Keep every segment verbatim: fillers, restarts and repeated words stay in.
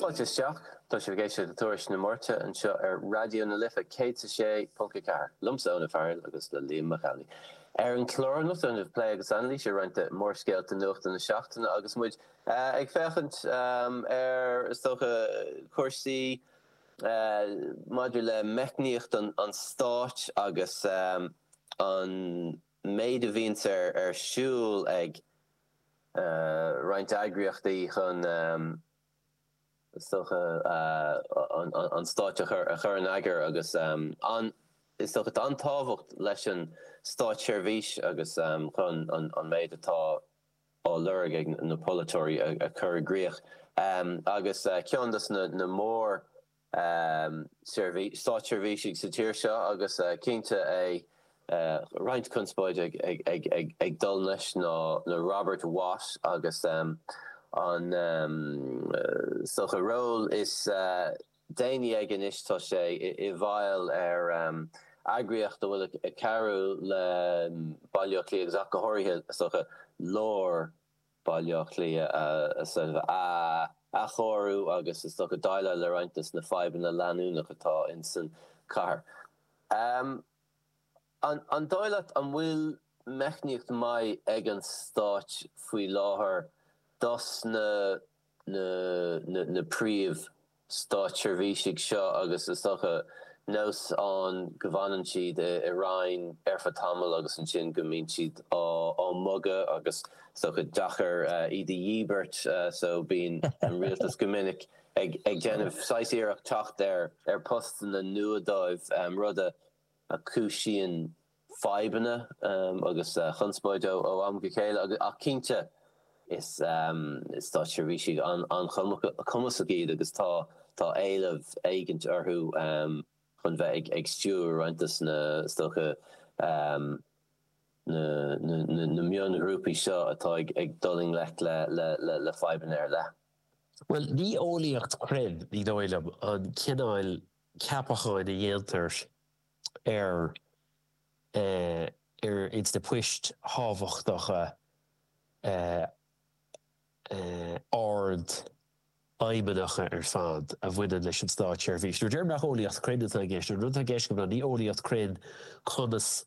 fáilte seach tá sé bhgéisi de tuairis na mórte an seo ar radio na lifa cé sé polca car lumsa na fearil agus le líam machali. Ar an chlór nó an bh lé agus anlí sé roiinte mór scéalta nuachta na seachtainna agus muid ag fechant ar is tócha cuasaí maidir le meicníocht an stáit agus an méid a bhíonn ar ar siúl ag roiint agriochtaí chun stocha an stáit a chur an agar agus an is stocha an táhacht leis an stáit seirbhís agus chun an méid atá á lurg ag na polatóirí a chur gríoch agus ceandas na mór stáit seirbhísigh sa tíir seo agus cinnte é roiint conspóid ag dul leis ná Robert Watt agus an stocha ról is déine ag an istá sé i bhail ar agriocht do bhfuil a carú le bailiocht lí agus go háirithe stocha lór bailiocht lí a chóirú agus is stocha daile le roiintas na faibanna leanúnach atá in san car. An dáileat an bhfuil meicníocht mai ag an stáit faoi láthair dos na na na príomh stáit seirbhísigh seo agus is stocha nós an go bhhainann siad i ráin ar fa tamil agus an sin go mbíonn siad á muga agus stocha dachar iad dhíbert so bíonn an rialtas go minic ag déanamh saithíoach teacht ar ar postan na nuadáibh rud a cúisíonn faibanna agus chunspóid ó am go chéile ach cinnte is is tá seirbhísigh an chumasach agus tá tá éilemh éigent orthú chun bheith ag stiúr roiintas na stocha na mion grúpaí seo atá ag doling lecht le faiban ar le. Well, ní óíocht crin ní dóilem an cináil ceapacháin a dhéaltar ar ar ins de puist hábhachtach ard aimimanacha ar fad a bhhuiine leis an stáit seirbhís. Nuair dearm nach óíocht crin a gceist, nu a gceist go ní óíocht crin chunas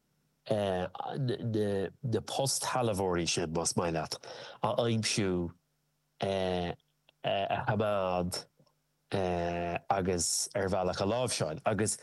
na post-halabhóirí sin mas mai leat a aimsiú a Hamad agus ar bhealach a lábhseáil agus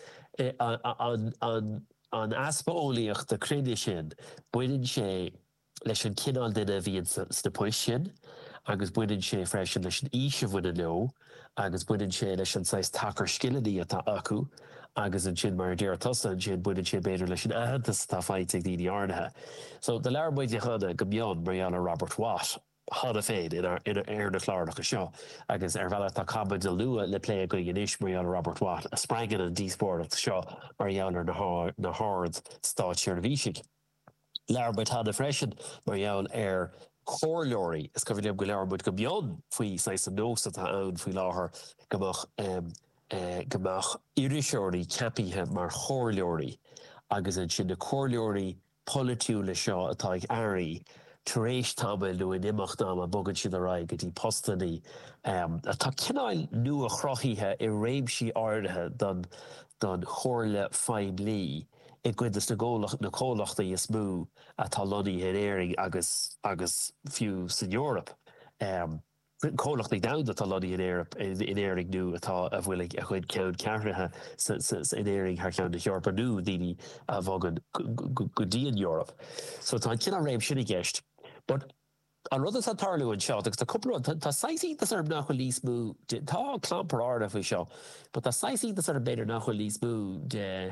an aspa óíocht de crinne sin buineann sé leis an cinál duine bhíonn sna poist sin agus buineann sé freisin leis an íse bhuiine leo agus buineann sé leis an sais tacar scileadí atá acu agus an sin mar déir tosa an sin buineann sé beidir leis an ahantas tá faighte daoine ornathe. So de leir buide chuna go mbeonn mar dheanna Robert Watt hada féin in ar ar na chláirnach seo agus ar bhealach tá cabba de lua le lé go inis mar dheanna Robert Watt a sprangan an díspórt seo mar dheanna na hard stáit seirbhísigh. Leir buid hada freisin mar dheann ar chóirleoirí is go bhfuil go leir buid go mbeonn faoi sais an nós atá ann faoi láthair gomach gomach iriseoirí ceapíthe mar chóirleoirí agus an sin na chóirleoirí politiúla seo atá ag airí tar éis tamil nó in imeachtam a bogann siad a raig go dtí postaní atá cináil nua chrochíthe i réimsí áirithe don don chóirle féin lí i gcuidas na cólachta is smú atá lonaí in éiring agus agus fiú san Eorop. Cólachtaí damhanda atá lonaí in éiring nu atá a bhfuil a chuid ceann cearthaithe in éiring thar ceann na Eorop nó daoine a bhagan go dtí in Eorop. So tá cinál réim sinna gceist. But an rud atá tarlú an seo, agus tá cúpla tá saithíontas ar nach chuil líos mú tá clampar áda faoi seo, but tá saithíontas ar beidir nach chuil líos mú de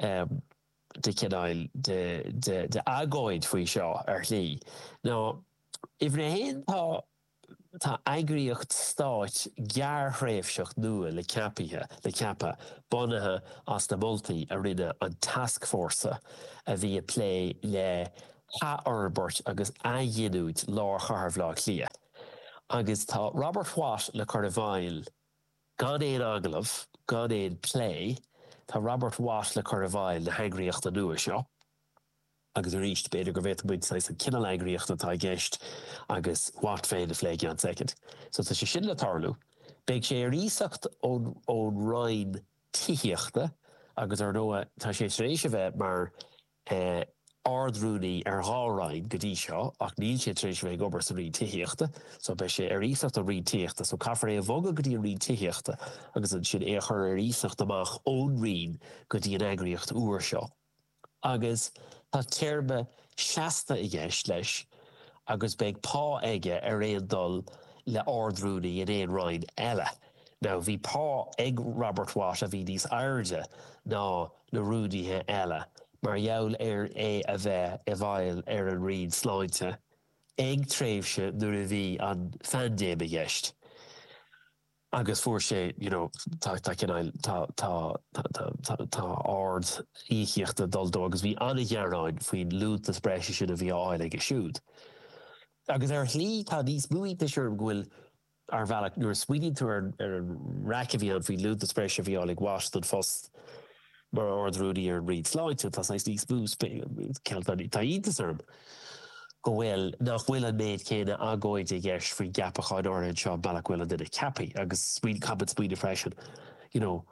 de cináil de de agóid faoi seo ar lí. Ná if na héon tá tá eagraíocht stáit gearthréimhseach nua le ceapíthe le ceapa bunathe as na moltaí a rinne an task force a bhí a plé le Tá Arbert agus ahéanúid lár charbhlá lia. Agus tá Robert Watt le Carnivile gan éon aglah, gan éon play, tá Robert Watt le Carnivile na heagraíochta nua seo. Agus a ríist beidir go bhéit buid sais an cinál eagraíochta tá gceist agus Watt féin na phléige an second. So tá sé sin le tarlú, Beg sé rísacht ón rain tííochta, agus ar nóa tá sé rééis bheith mar ardrúnaí ar háráin go dtí seo, ach níl sé trééis bheith gobar sa rí tííochta, so be sé ar rísacht a rí tííochta, so caafar é a bhoga go dtí rí tííochta, agus an sin é chur ar rísacht amach ón rion go dtí an agriocht uair seo. Agus tá teirbe seasta i gceist leis, agus beag pá aige ar éon dul le ardrúnaí in éon rain eile. Now, bhí pá ag Robert Watt a bhí níos airde ná na rúdaithe eile, mar gheall ar é a bheith i bhfeil ar an riad sláinte, ag tréimhse nuair a bhí an fandéim a gceist. Agus fuair sé, you know, tá ard íochta duldó, agus bhí anna ghearráin faoin lút na spreise sin a bhí áil ag a siúd. Agus ar lí tá níos muointe seir bhfuil ar bhealach nuair smuointeann tú ar an rac a bhí an faoin lút na spreise a bhí áil ag wast an fós mar ardrúdaí ar an riad sláinte, tá níos mús tá iontas orm. Go bhfuil nach bhfuil an méid céine agóid i gceist faoin gapacháin áireann seo bailach bhfuil an duine ceappaí, agus smuoin cabban smuoine freisin, you know,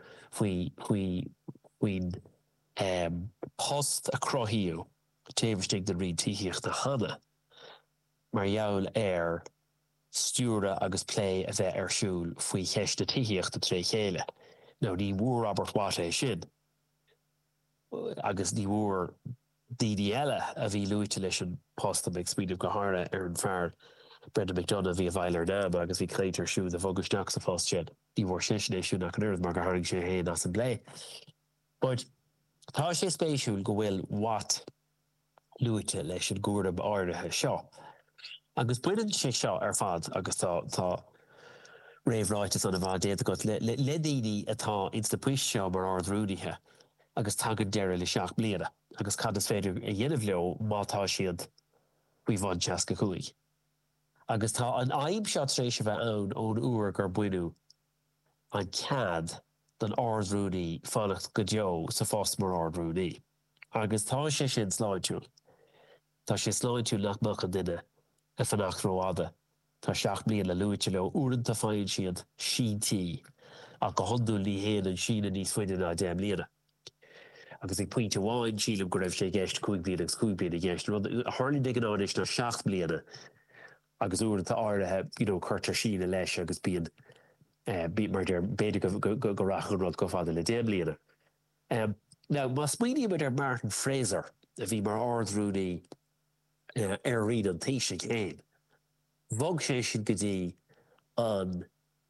faoin post a crothaíú, téimhstig den riad tííochta hana, mar gheall ar stúra agus plé a bheith ar siúil faoi cheiste tííochta tré chéile. Now, ní mhór Robert Watt é sin, agus ní mhór daoine eile a bhí luaite leis an post a beag smuoineh go háire ar an fearr Brendan McDonagh bhí a bhfeil ar náam, agus bhí cléitir siúd a bhogusteach sa post sin. Ní mhór sin sin é siú nach an uird mar go háirigh sé héin as an blé. But tá sé spéisiúil go bhfuil Watt luaite leis an gúram áirithe seo. Agus buineann sé seo ar fad agus tá réamhráitas an a bhá déad agat le daoine atá insta puis seo mar ardrúdaithe agus tagad deire le seach bliana, agus cad is féidir a dhéanamh leo mátá siad faoi bhain teasca chuaigh. Agus tá an aim seo trééis bheith ann ón uair gur buinú an cad den ardrúdaí fannacht go deo sa fós mar ardrúdaí. Agus tá sé sin sláintúil. Tá sé sláintúil nach mach an duine a fannacht róáda. Tá seach blian le luaite leo uaireanta féin siad sítí ach go hondúil ní héana an sína níos fuiine ná déim líana. Agus ag pointe bháin sílam go raibh sé gceist cúig bliana agus cúig bliana gceist. A tharlaigh ag an áis ná seach bliana agus uaireanta áirithe, you know, chuirtar sína leis agus bíon mar déir beidir go rach an rud go fáda le déim líana. Now, má smaoiníomh ar Martin Fraser a bhí mar ardrúnaí ar riad an taoise céin. Bhog sé sin go dtí an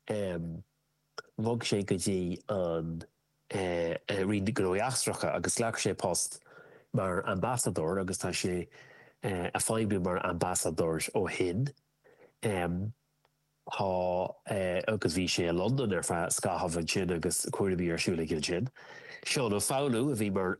bhog sé go dtí an riad go raíachstracha agus leach sé post mar ambassador agus tá sé a fáimú mar ambassador ó hin. Tá agus bhí sé London ar feadh scathmh an sin agus cuairbí ar siúla gin sin. Seán ó Fowlú a bhí mar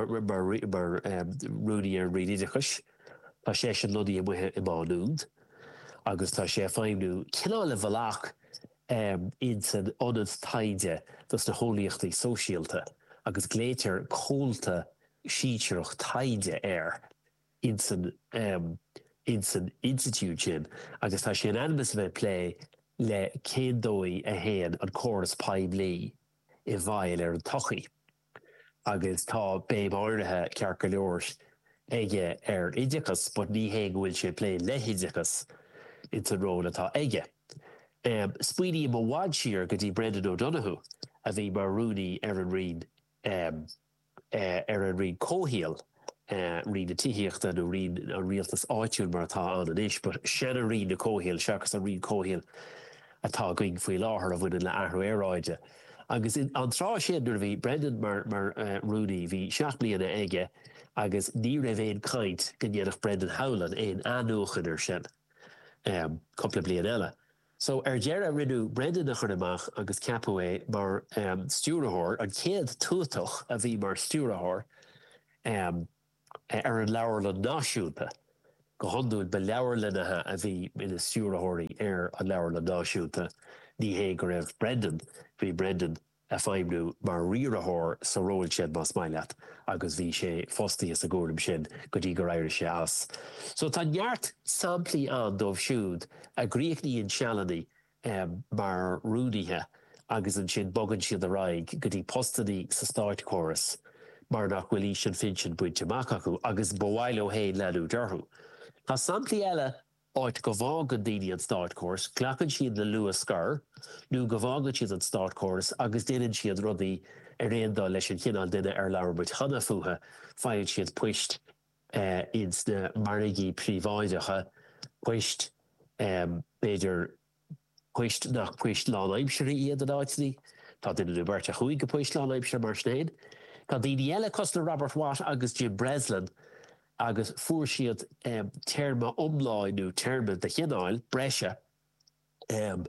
rúdaí ar riad idechas, tá sé sin lodí a muthe i máúd. Agus tá sé féimnú cinál le bhhealach in san onad taide dus na hólíochtaí sóisialta agus gléitir cóilta síteach taide air in san in san institute sin, agus tá sé an animas bheith lé le cédóí a héan an choras paim lí i bhail ar an tochaí. Agus tá béim áirithe cear go leor ige ar idechas, but ní hé bhfuil sé lé le idechas in san ról atá ige. Um, Spuoine mo bhád siar go dtí Brendan O'Donoghue a bhí mar rúnaí ar an riad um, uh, ar an riad cóhéal uh, riad na tííochta nó riad an rialtas áitiúil mar atá an an isis, but sin a riad na cóhéal seachas a riad cóhéal atá going faoi láthair a bhfuin le athhrú éráide. Agus an trá sin nuair bhí Brendan mar, mar uh, rúnaí bhí seach bliana aige agus ní raibh éon caint go dhéanamh Brendan Howland éon anúchan ar sin um, coppla bliana eile. So ar dearra rinú Brendan na chun amach agus ceapú é mar um, stúrathóir an céad túatoch a bhí mar stúrathóir um, ar an leabhar le náisiúnta. Go honúil be leabhar lenathe a bhí ina stúrathirí ar an leabhar le náisiúnta ní hé go raibh Brendan, bhí Brendan a féimnú mar riarthóir sa róil sin más maileat agus bhí sé fostaí a gúrim sin go dtí go raibh sé as. So tá neart samplaí an dómh siúd a gríochnaí an sealanaí um, mar rúdaithe agus an sin bogan siad a raig go dtí postaí sa Stáit Chóras mar nach bhfuil sin fin sin buinte amach acu agus bhhail ó héin leanú dearthú. Tá samplaí eile áit go bhág an daoine an Stáit Chóras, cleacann siad le luas scar, nó go bhágad siad an Stáit Chóras agus déanann siad rudaí ar réondá leis an cinál duine ar leabhar muid chana fuatha, fáinn siad puist uh, ins na margaí príomháideacha, puist um, beidir puist nach puist lá aimseir iad an áitní, tá duine na bairt a chuig go puist lá aimseir mar snéad. Tá daoine eile cos le Robert Watt agus Jim Breslin agus fuair siad um, terma omláinú terma de chinál breise um,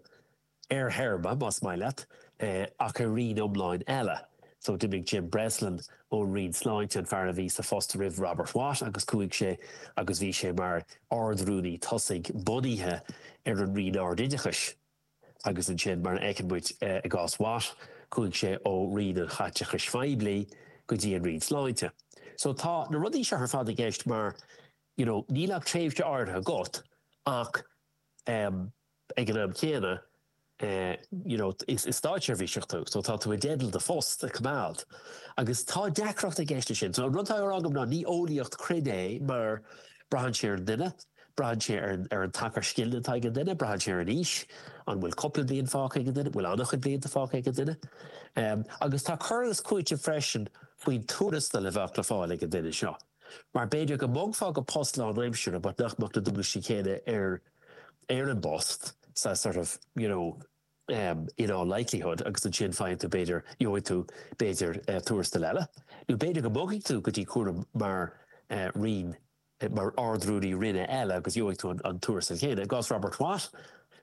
ar herma mas mai leat uh, ach a rion omláin eile. So dimig Jim Breslin ó rion sláinte an fear a bhí sa fosta rih Robert Watt agus cuaig sé agus bhí sé mar ardrúnaí tosaigh bunaithe ar an rion ardidechas agus an sin mar ecinmuid uh, a gás Watt cuaig sé ó rion an chaitechas feibli go dtí an rion sláinte. So tá na rudí se ar fad a gceist mar you know, nílach tréimhte áirithe got ach um, ag an am chéana Uh, you know, is is stáitsear bhí seachtú, so tá tú a dédal de fóst a cumad. Agus tá deacracht a gceiste sin, so runtá ar agam ná ní óíocht credé mar brahan sé ar duine, brahan sé ar, ar an takar skillne tá an duine, brahan sé ar an ís, an bhfuil coppla blion fáca ag an duine, bhfuil annach an blion fáca ag an duine. Um, agus tá churas cuaite freisin faoin túrasta le bheach le fáil ag an duine seo. Mar beidir go mógfá go post lá an aimseir, but nachmach na dúla si chéine ar ar an bost, so sort of, you know, Um, in all likelihood, agus an sin fáin tú beidir joid tú beidir uh, túrasta leile. Nú beidir go mógig tú go dtí cuaram mar uh, rion mar ardrúdaí rinne eile agus joid tú an, an túrasta chéine. Gás Robert Watt,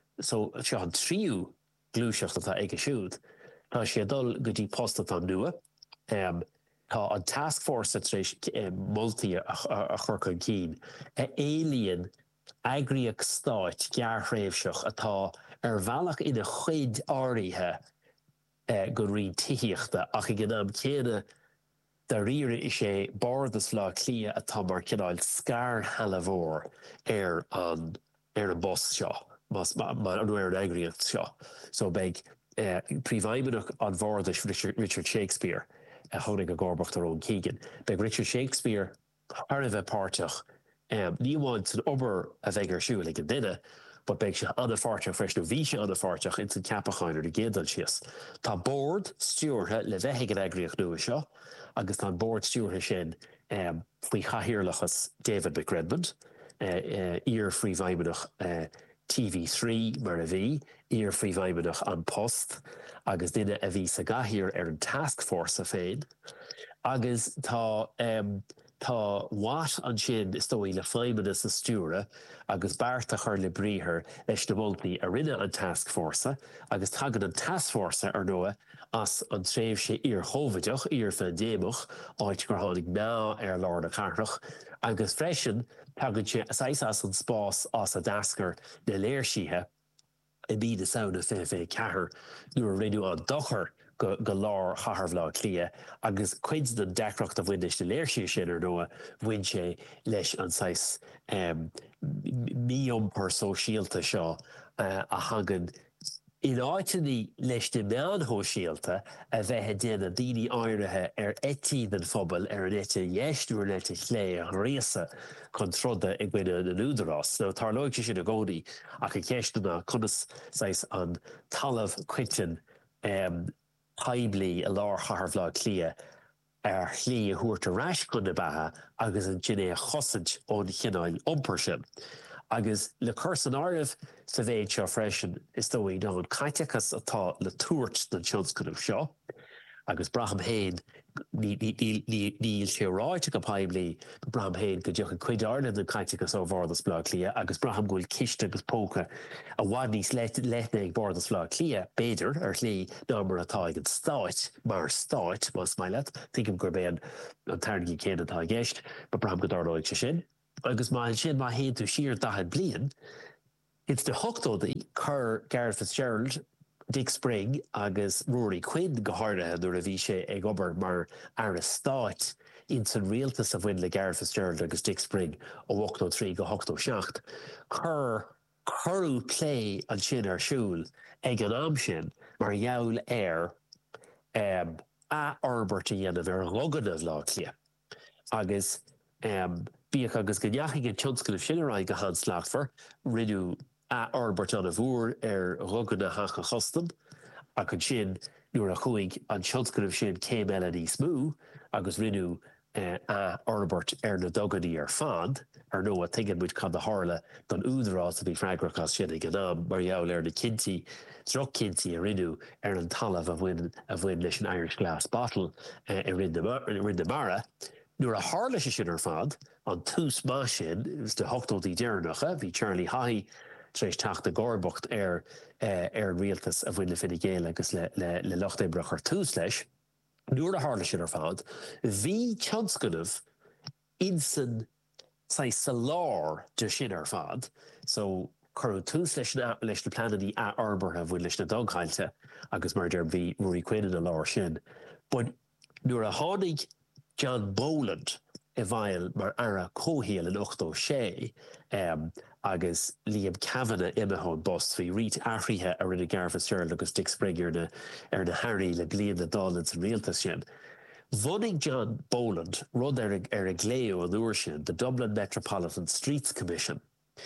so se an tríú glúiseach atá ag a siúd, tá sé dul go dtí posta tá nua, um, tá an task force atréis um, multi a, a, a churcan cín, a alien agriach stáit gearhréimseach atá ar bhealach ina chuid áirithe uh, go rion tithiíochta ach i gnáim céine de riire is sé bardas lá clia atá mar cinál scar hallamhór ar an ar an bos seo, mas mar an ar an agriacht seo. So beag uh, príomhaimeach an bhardais Richard, Richard Shakespeare a tháinig a gcóbacht ar ón Keegan. Beag Richard Shakespeare ar a bheith páirteach um, ní bhaint an obair a bheith ar siúil ag an duine, but beag se anna fáirteach freis nó bhí se anna fáirteach in san ceapacháinar de gédal sios. Tá board stúrthe le bheith an agriacht nua seo, agus tá board stúrthe sin um, faoi chahirirlachas David McRedmond, uh, uh, ír phríomhaimeach uh, T V three mar a bhí, ír phríomhaimeach an Post, agus duine a bhí sa gahír ar an task force a féin, agus tá um, Tá Watt an sin is dóí le feimime sa stúra agus bearta chuir le bríthir leis na moltaí a rinne an task force, agus tagan an task force ar nua as an tréimh sé ar chomhaideach ar fan déimech áit gur tháinig ná ar lár na carnach, agus freisin tagan sé as as an spás as a dascar na léirsíthe i bí na saona fé fé cethir nuair a réú an dochar go, go lár chathbhlá clia, agus cuid den deachreacht a bhainnis na léirsí sin ar nua bhain sé leis an sais um, míompar sóisialta seo uh, a hagan in áitiní leis de meán hóisialta a bheitthe déana daoine áirithe ar etí den phobal ar an ete dhéistú ar ete chlé a réasa chun trodda ag gcuine na núdarás. Nó tar loigh sin a gcónaí ach a ceistúna chunas sais an talamh cuitin um, haibli a lár chathbhlá clia ar chlí a thuairt a ráis chun na bathe agus an jinné a chosint ón chináil ompar sin. Agus le chus an áirimh sa bhéid seo freisin is dóí ná an caitechas atá le túirt den tionscannamh seo, agus braham héin níl sé ráite go paimlí braham héin go deoch an cuidáirna den caitechas ó bhardas blá clia, agus braham gúil ciste agus póca a bhaid níos leithna ag bhardas blá clia béidir ar chlí ná mar atá ag an stáit mar stáit mas maiile, tuigim gur béan an tarnaí céan atá gceist, ba braham go dáróid se sin. Agus má sin má héad tú siar dahad blian, it's de hochtódaí chur Gareth Fitzgerald, Dick Spring agus Rory Quinn go háirithe nuair a bhí sé ag obair mar ar a stáit in san rialtas a bhain le Gareth Fitzgerald agus Dick Spring ó ochtó trí go ochtó seacht. Chur Curú play an sin ar siúl ag an am sin mar jaall air um, a Albert dhéanamh ar rugadamh lá clia. Agus um, bíoch agus gneachig an tionscail sin ar go hanslaachfar rinú a Albert an a bhúr ar rugada hacha chostam ac an sin nuair a chuig an tionscail sin céim eile ní smú agus rinú uh, a Albert ar na dogadaí ar fad ar nó a tuigeann muid cad a hála don údarrás a bhí freigrachas sin ag an am mar jaall ar na cinnti Drog cinnti a rinú ar an talamh a bhain a bhain leis an Irish Glass Bottle uh, i rinne mara. Nuair a hála sé sin ar fad an tús má sin is de hochtoltaí dearnacha bhí Charlie High treéis teachta gárbocht ar uh, ar rialtas a bhain le Fine Gael agus le, le, le Locht Éibrach ar tús leis. Nuair a hála sin ar fad, bhí tionscanamh insan sa sa lár de sin ar fad, so Curú tús leis na leis na planadaí a Arbortha bhfuil leis na dogchailte agus mar deir bhí ruí cuiine na lár sin. But nuair a tháinig John Boland i bhail mar ara cóhéal in ochtó sé um, agus Liam Kavanagh imethón bost bhí rít athraithe ar ina Garfa Searle agus Dick Sprigg ar na, ar na Harry le blian na dálann san rialtas sin. Bhunig John Boland rud ar ar a gléo an uair sin, the Dublin Metropolitan Streets Commission.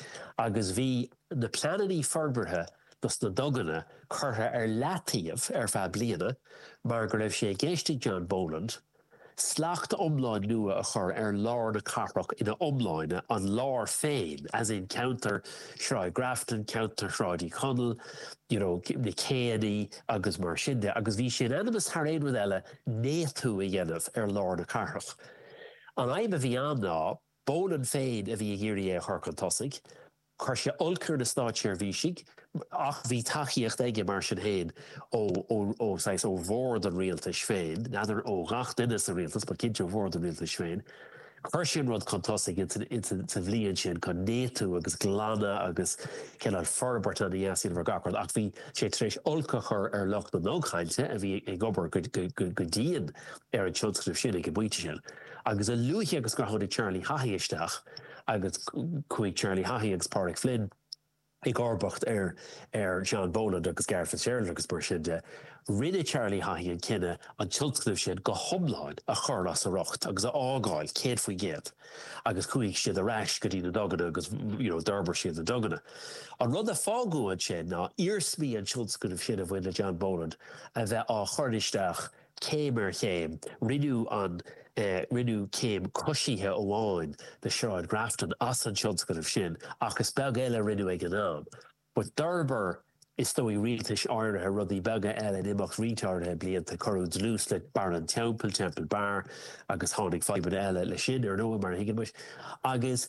Agus bhí na planadaí forbartha dus na dogana curtha ar leataíomh ar feadh bliana mar go raibh sé géistigh John Boland slacht omláin nua a chur ar lár na carrach ina omláine an lár féin, as in counter Shráid Grafton, counter Shráidí Connell, you know, na Céadaí agus mar sinnde, agus bhí sin animas thar éonrad eile néatú a dhéanamh ar lár na carrach. An aimime bhí an ná, Boland féin a bhí a géirí é chur an tosaigh, chuir sé olcur na stáitiar bhísigh, ach bhí taíocht aige mar sin héin ó ó ó sais ó bhór an rialtas féin, nadidir ó gach duine sa rialtas, ba cinnte bhór an rialtas féin. Chuir sin rud chu tosaigh sa bhliain sin chun néatú agus glanna agus ceann forbairt an íasíon bhar gacard, ach bhí sé tréis olca chur ar locht na nóchainte a bhí ag obair go dtíon ar an tionscnamh sin ag go buite sin. Agus a luúthe agus gur tháinig Charlie Haughey isteach agus chuig Charlie Haughey agus Pádraig Flynn ag orbacht ar ar John Boland agus Garfa Searle agus mar sin de rinne Charlie Haughey an cinenne an tionscnamh sin go thomláin a chur as a rocht agus a ágáil céad faoi géad agus chuig siad a reis go dtí na dogana agus you know, d'arbar siad na dogana. An rud a fágóin sin ná irsmí an tionscnamh sin a bhain le John Boland a bheith á chuirdisteach céim ar chéim, rinú an Uh, rinú céim cosíthe óháin de Shráid Grafton as an tionscnamh sin agus beag eile rinú ag an am. But d'arbar is dói rialtas áirithe rudí beaga eile imach rítarthe blianta choú dlús le bar an Temple, Temple Bar agus tháinig faiban eile le sin ar nó mar hiigin muis. Agus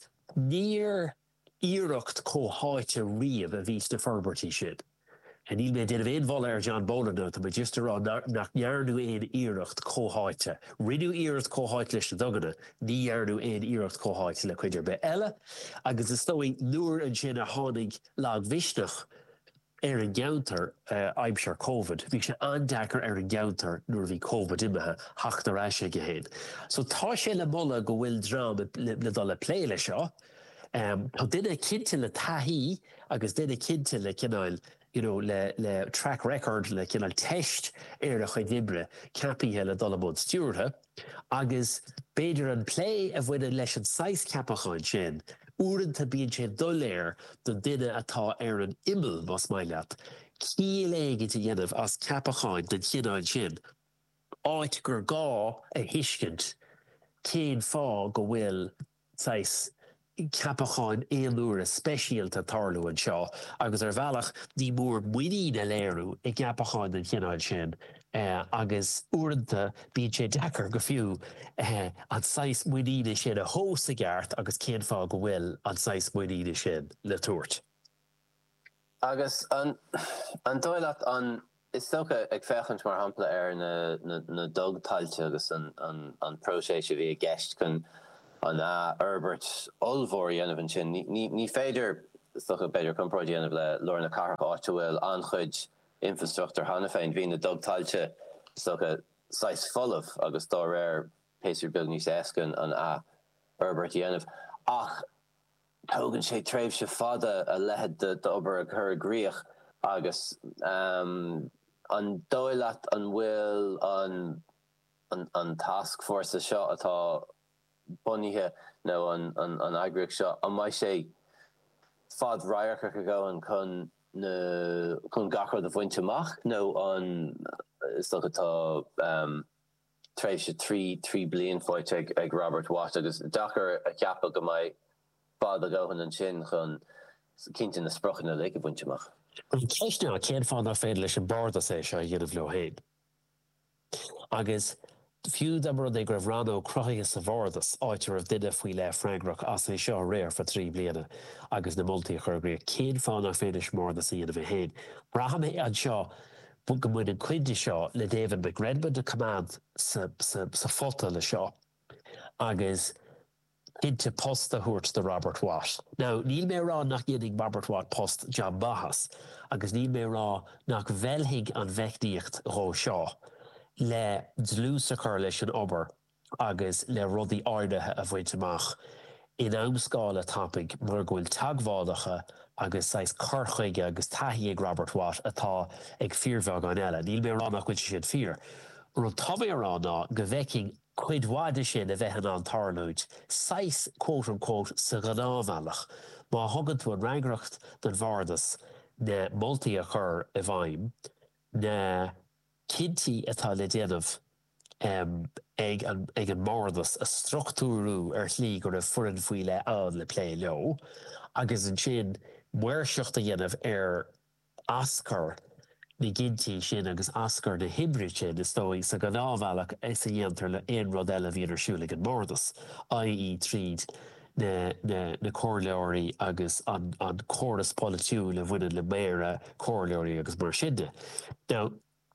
níor iirecht cóháite riamh a bhís de forbartí sin. En il me did een vol er John Boland uit, maar just er aan nach jaar nu een ieracht kohaite. Ridu ieracht kohaite leis dogana, ni jaar nu een ieracht kohaite le kwidir be elle. Agus is stoi nuur en sin a hánig lag visnach er een gounter uh, aimsar COVID. Vi se aandaker er een gounter nuur vi COVID immehe hacht er asje geheen. So tá sé le molle go wil dram le, le dolle play le seo. Um, Tá dinne kinte le tahí agus dinne kinte le kinnail you know, le, le track record le cinál teist ar a chuid libre capíthe le dolamód stúrtha, agus beidir an play a bhfuine leis an seis capacháin sin, úranta bíonn sin doléir don duine atá ar an imil mas maileat. Cíl éige a dhéanamh as capacháin den cinál sin, áit gur gá a hiiscint, cén fá go bhfuil seis capacháin éonúair a speisialta tarlú an seo, agus ar bhealach ní mór muoine a léirú i capacháin den cinál sin, uh, agus uaireanta bíonn sé dechar go fiú uh, an seis muoine sin a thós a gceart agus cén fá go bhfuil an seis muoine sin le tuairt. Agus an an dóileat an is stocha ag fechant mar hampla ar na na, na dogtailte agus an an an próséise bhí a gceist chun an uh, Herbert Olvor dhéanamh an sin, ní féidir stocha beidir compráid dhéanamh le Lorna Carach áte bhfuil anchuid infrastructure hána féin bhí na dogtailte stocha sais folamh agus dá réir péisir beag níos éascan an a Herbert dhéanamh. Ach Hogan sé tréimh se fada a lehead de obair a chur gríoch agus um, an dóileat an bhfuil an, an, an task force seo atá bunithe nó an, an, an agric seo an mai sé fad raiarcha go go an chun na chun gachar de bhaintteach nó an is atá um, tréimh se trí trí blion foiit ag, ag Robert Watt agus dachar a ceappa go mai bad a gohan an sin chun cinnte na sprochan na le go bhaintteach. An ceisne a cén fád ar féidir leis an barda sé seo dhéanamh leo héin. Agus fiú de mar ag raibh ranó crothaithe sa bhardas áitir ah duine faoi le Frankrach as é seo réir fa trí bliana agus na moltaí chuirgréir cén fád ar féidir mórda sa dhéanamh héin. Braham é an seo bu go muid an cuide seo le David McRedmond a command sa, sa, sa fota le seo agus into post a thuirt de Robert Watt. Now, níl mé rá nach dhéananig Robert Watt post John Bahas, agus níl mé rá nach bhelhiig an bheichdíocht ró seo le dlús a chur leis an obair agus le rudaí áirithe a bhaintteach in amscáil a tapig mar ghfuil taghádacha agus sais chorchuige agus taithí ag Robert Watt atá ag fíormheag an eile. Níl mé rá nach chuid siad fíor. Ru tabhé rá ná go bhheiceing chuid bháide sin a bheithan an tarlúid, sais quote-unquote sa gnámhealach, má thugann tú an raigracht den bhardas na moltaí a chur a bhaim, na cinntií atá le déanamh um, ag, an, ag an mórdas a struchtúrú ar chlí gur a furan faoi le an le plé leo, agus an sin muirseocht a dhéanamh ar ascar na ginti sin agus ascar na himri sin is dóigh sa gnámhealach is a dhéantar le aon rud eile bhíonar siúla an mórdas, that is tríd na, na, na cóirleoirí agus an, an chóras politiú le bhuiine le méire cóirleoirí agus mar sinnde. Now,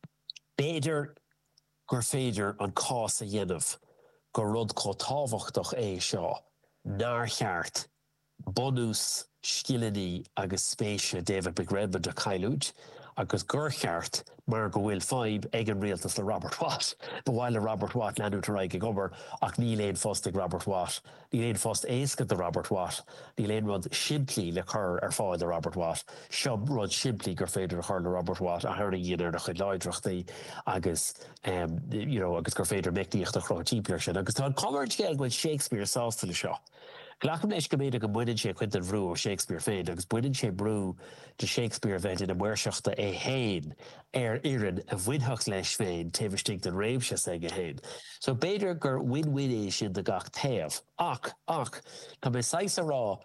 béidir gur féidir an cás a dhéanamh go rud có tábhachtach é seo, nár cheart, bonús, scileadí agus spéise David McRedmond a cailúid, agus gur cheart mar go bhfuil fáib ag an rialtas le Robert Watt. Ba bhhail le Robert Watt leanú tar ag gobar ach níl éon fós ag Robert Watt. Níl éon fós éasca de Robert Watt. Níl éon rud siimplí le chur ar fáid de Robert Watt. Seo rud siimplí gur féidir chur le Robert Watt a thuirna dhéanaar na chuid leidrachtaí agus um, you know, agus gur féidir meictíocht a chrátípir sin. Agus tá an comairt géal goil Shakespeare sásta le seo. Glacham leis go méidir go buineann sé chuint an bhrú ó Shakespeare féin, agus buineann sé brú de Shakespeare bheith in a muirseachta é héin ar iran a bhuiintheach leis féin taobhstingt an réimse ag a héin. So béidir gur win-win é sin de gach taobh. Ach, ach, tá mé saosa rá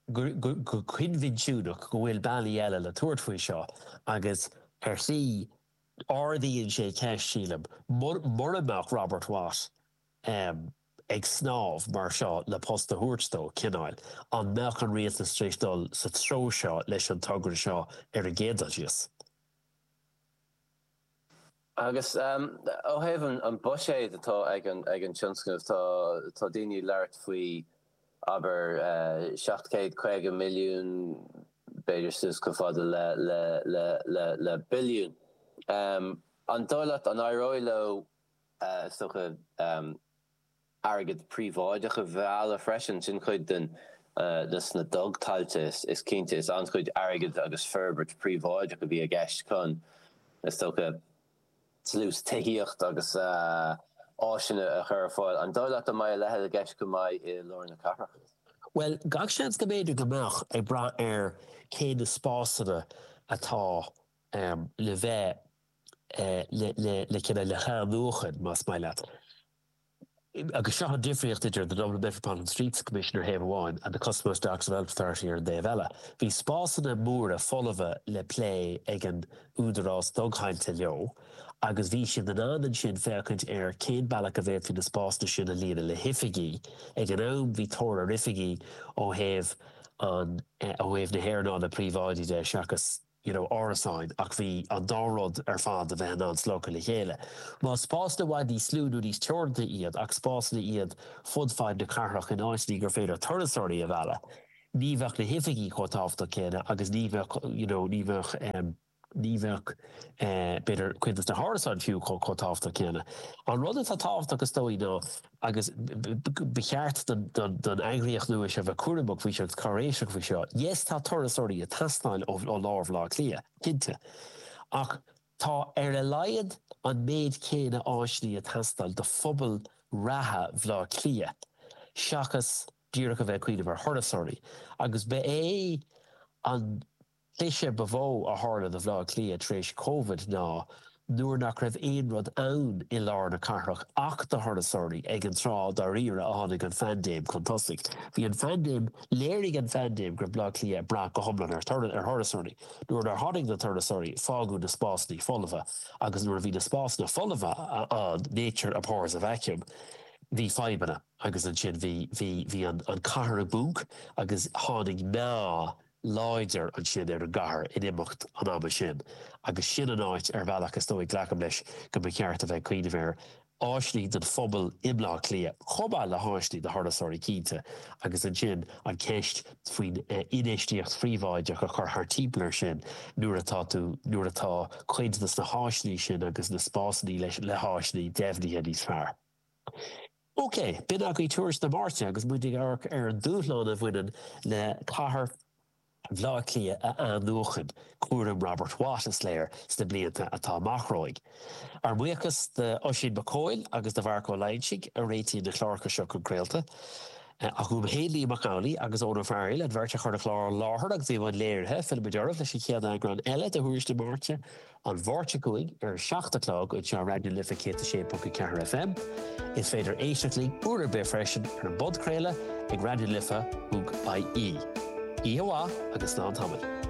go cuinmhinsiúnach go bhfuil bailí eile le tuairt faoi seo, agus ar sí ardíonn sé ceist sílam, mar amach Robert Watt um, ag snáb mar seo le post a thuirtó cináil an meach an rialta stréisdul sa tró seo leis an tugra seo ar a géadaltas. Agus um, ó héh an buséid atá ag an ag an tionscnamh tá tá daoine leirt faoi aber uh, seachtcéad chuige milliún beidir sus go fada le le le le le billiún. Um, an dóileat an airóileo uh, stocha um, agad príomháideach a bheall a freisin sin chuid den uh, dus na dogtailte is, is cinnte is an chuid agad agus ferbert príomháideach a bhí a gceist chun is tócha tlús taíocht agus uh, áisina a chur fáil. An dóileat a mai lehead a gceist go mai i Lorna Carrach. Well, gach seans go méidir go meach ag bra ar cé na spásana atá um, le bheith uh, le, le, le, le, le chaanúchan mas mai leat. Agus seo an difriocht idir the Dublin Metropolitan Streets Commissioner Haimh Amháin and the Customers Tax Development Authority ar Dave Ella. Bhí spásana móra folamh le plé ag an údarás doghainte leo, agus bhí sin an anan sin feicint ar cén bailach a bheith fin na spásna sin a lína le hifigí, ag an am bhí tóra rifigí ó Haimh an ó Haimh na hairná na príomháidí de seachas you know, árasáin ach bhí an dárod ar fád a bheith an slóca le chéile. Má spásna bhaid í slúnú níos teornta iad ach spásna iad fudfáid na carrach in áislí gur féidir turnasáirí a bheala. Ní bheith na hifigí chutáfta céine agus ní bheith, you know, ní bheith um, níbheh beidir cuidas na hárasáin fiú có có táfta céanna. An rud atá táfta agus dóí ná agus becheart don eagriíoch nua se bheith cuaireach bhí se choréiseach bhí seo. Yes tá torasóirí a tastáil ó lámh lá clia, cinnte. Ach tá ar a laiad an méid céine áisní a tastáil de phobal ratha bhlá clia. Seachas díreach a bheith cuiine bhar thorasóirí. Agus be é an léise bhó a hála de bhlá clia tréis COVID ná nuair nach raibh éon rud ann i lár na carthach ach de thorasóirí ag an trá dá riire a tháinig an fandéim chuntasig. Bhí an fandéim, léirigh an fandéim gur bhlá clia bra go thomlan ar thorasóirí. Nuair ar tháinig na thorasóirí fágú na spásnaí folamha agus nuair bhí na spásna folamha an nature abhors a vacuum. Bhí faibanna agus an sin bhí an cahar a búg agus tháinig ná láidir an sin ar an gahar in imimecht an ama sin. Agus sin an áit ar bhealach is dóigh ghlacham leis go mé ceart a bheith cuioine bhéir áisní den phobal imlá clia chomá le háisní de thorasóirí cínte agus an sin an ceist faoin inéistíocht phríomháideach a chur thar timpplair sin nuair atá tú nuair atá chuintenas na háisní sin agus na spásnaí leis le háisní deimhníthe níos fearr. Ok, bin a go túris na Marte agus muidig ar ar an dúthláán a bhainean le cahar bhlá clia a anúchan cuairim Robert Wallace léir sa blianta atá machróig. Ar muochas de Oisin McCoyle agus de bharcó Leinsigh a réití na chláircha seo go gréalta. A chum héalaí Macálaí agus óna bhairil a bhirte chuir chlár láthair agus bhí bhain léirthe fil bedearmh leis chéad an gran eile de thuairiste Marte an bhórte goig ar seachtalá go te radio lifa chéta sé puca ceathar F M. Is féidir éisteachlí uair be freisin ar an bodcréile ag radio lifa ug I E. Ihuá agus ná an tamil.